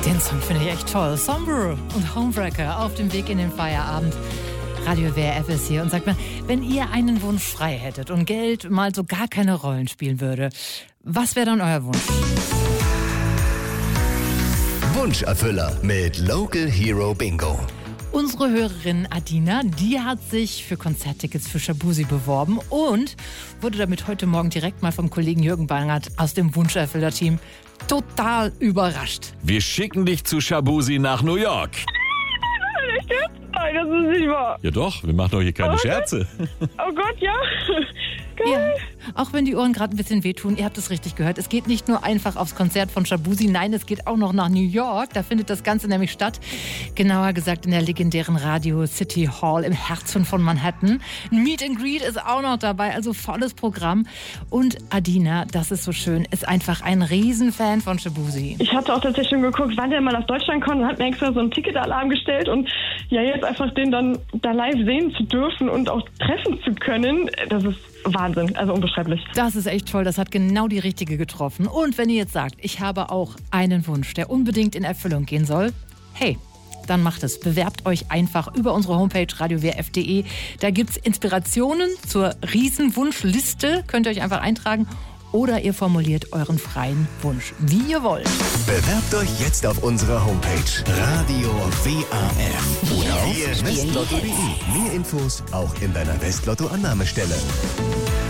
Den Song finde ich echt toll. Somber und Homewrecker auf dem Weg in den Feierabend. Radio WRF ist hier und sagt mal, wenn ihr einen Wunsch frei hättet und Geld mal so gar keine Rollen spielen würde, was wäre dann euer Wunsch? Wunscherfüller mit Local Hero Bingo. Unsere Hörerin Adina, die hat sich für Konzerttickets für Shabuzi beworben und wurde damit heute Morgen direkt mal vom Kollegen Jürgen Bangert aus dem Wunscherfüller-Team total überrascht. Wir schicken dich zu Shabuzi nach New York. Nein, das ist nicht wahr. Ja doch, wir machen doch hier keine Scherze. Oh Gott, ja. Ja, Geil. auch wenn die Ohren gerade ein bisschen wehtun, ihr habt es richtig gehört. Es geht nicht nur einfach aufs Konzert von Shabuzi, nein, es geht auch noch nach New York. Da findet das Ganze nämlich statt. Genauer gesagt in der legendären Radio City Hall im Herzen von Manhattan. Ein Meet and Greet ist auch noch dabei, also volles Programm. Und Adina, das ist so schön, ist einfach ein Riesenfan von Shabuzi. Ich hatte auch tatsächlich schon geguckt, wann der mal nach Deutschland kommt und hat mir extra so einen Ticketalarm gestellt. Und ja, jetzt einfach den dann da live sehen zu dürfen und auch treffen zu können, das ist Wahnsinn, also unbeschreiblich. Das ist echt toll, das hat genau die Richtige getroffen. Und wenn ihr jetzt sagt, ich habe auch einen Wunsch, der unbedingt in Erfüllung gehen soll, hey, dann macht es. Bewerbt euch einfach über unsere Homepage radiowrf.de. Da gibt es Inspirationen zur Riesenwunschliste, könnt ihr euch einfach eintragen. Oder ihr formuliert euren freien Wunsch, wie ihr wollt. Bewerbt euch jetzt auf unserer Homepage Radio WRF oder auf westlotto.de. Mehr Infos auch in deiner Westlotto-Annahmestelle.